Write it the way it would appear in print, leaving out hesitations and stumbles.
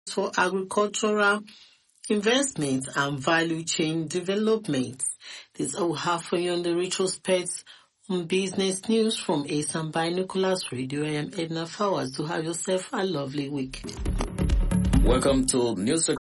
for agricultural investment and value chain development. This is all we have for you on the retrospect on business news from ASAM Binoculars Radio. I am Edna Fowers. To have yourself a lovely week. Welcome to News